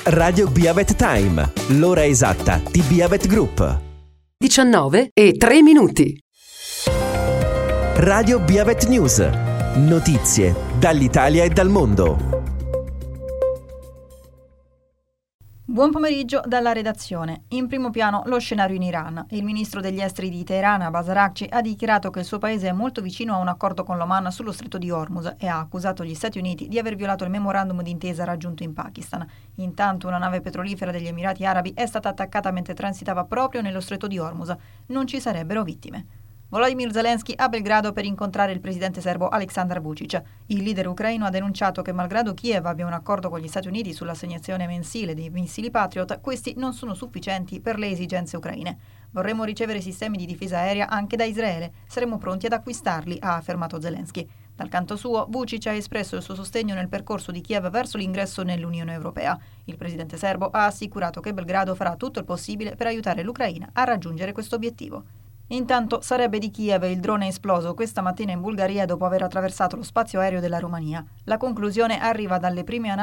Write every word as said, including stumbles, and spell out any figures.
Radio Beavet Time, l'ora esatta di Beavet Group. diciannove e tre minuti. Radio Beavet News. Notizie dall'Italia e dal mondo. Buon pomeriggio dalla redazione. In primo piano lo scenario in Iran. Il ministro degli esteri di Teheran, Abbas Araghchi, ha dichiarato che il suo paese è molto vicino a un accordo con l'Oman sullo stretto di Hormuz e ha accusato gli Stati Uniti di aver violato il memorandum d'intesa raggiunto in Pakistan. Intanto una nave petrolifera degli Emirati Arabi è stata attaccata mentre transitava proprio nello stretto di Hormuz. Non ci sarebbero vittime. Volodymyr Zelensky a Belgrado per incontrare il presidente serbo Aleksandar Vučić. Il leader ucraino ha denunciato che malgrado Kiev abbia un accordo con gli Stati Uniti sull'assegnazione mensile dei missili Patriot, questi non sono sufficienti per le esigenze ucraine. Vorremmo ricevere sistemi di difesa aerea anche da Israele, saremo pronti ad acquistarli, ha affermato Zelensky. Dal canto suo, Vučić ha espresso il suo sostegno nel percorso di Kiev verso l'ingresso nell'Unione Europea. Il presidente serbo ha assicurato che Belgrado farà tutto il possibile per aiutare l'Ucraina a raggiungere questo obiettivo. Intanto sarebbe di Kiev il drone esploso questa mattina in Bulgaria dopo aver attraversato lo spazio aereo della Romania. La conclusione arriva dalle prime analisi